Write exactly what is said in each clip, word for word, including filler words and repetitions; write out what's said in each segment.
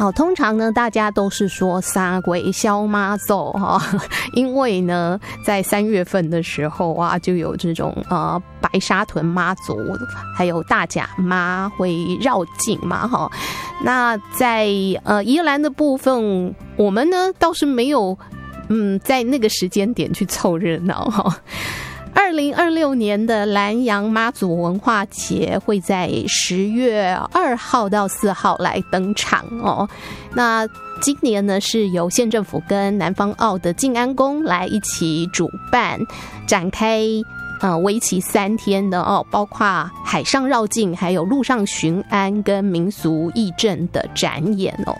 好，通常呢，大家都是说三鬼消妈祖哈，因为呢，在三月份的时候啊，就有这种呃白沙屯妈祖，还有大甲妈会绕境嘛哈。那在呃宜兰的部分，我们呢倒是没有嗯在那个时间点去凑热闹哈。二零二六年的兰阳妈祖文化节会在十月二号到四号来登场哦。那今年呢是由县政府跟南方澳的静安宫来一起主办，展开呃为期三天的哦，包括海上绕境、还有陆上巡安跟民俗义政的展演哦。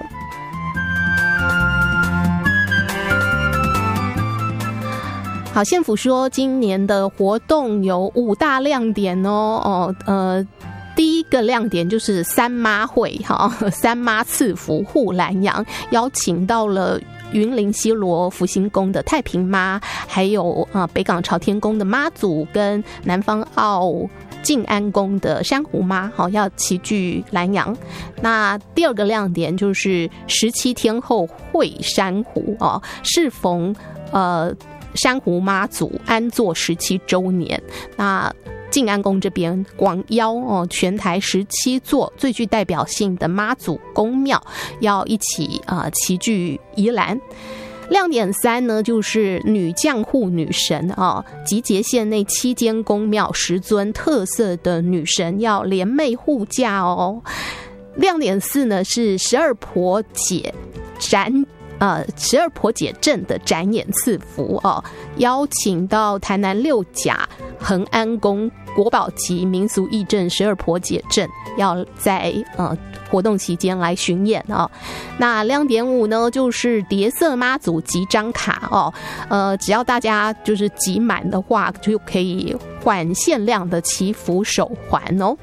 好，县府说今年的活动有五大亮点哦哦呃，第一个亮点就是三妈会哈，三妈赐福护兰阳，邀请到了云林西螺福星宫的太平妈，还有呃北港朝天宫的妈祖，跟南方澳静安宫的珊瑚妈，好要齐聚兰阳。那第二个亮点就是十七天后会珊瑚哦，适逢呃。珊瑚妈祖安坐十七周年，那静安宫这边广邀哦全台十七座最具代表性的妈祖宫庙要一起啊、呃、齐聚宜兰。亮点三呢，就是女将护女神啊，集结县内七间宫庙十尊特色的女神要联袂护驾哦。亮点四呢是十二婆姐展。呃，十二婆姐镇的展演赐福哦，邀请到台南六甲恒安宫国宝级民俗义镇十二婆姐镇，要在呃活动期间来巡演哦。那亮点五呢，就是蝶色妈祖集章卡哦，呃，只要大家就是集满的话，就可以换限量的祈福手环哦。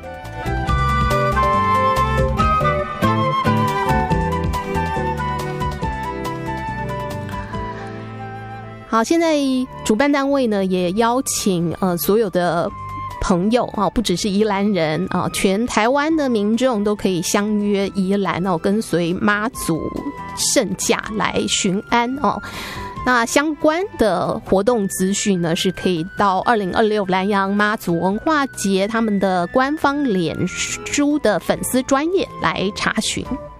好，现在主办单位呢也邀请呃所有的朋友啊，不只是宜兰人啊，全台湾的民众都可以相约宜兰哦，跟随妈祖圣驾来巡安哦。那相关的活动资讯呢，是可以到二零二六兰阳妈祖文化节他们的官方脸书的粉丝专页来查询。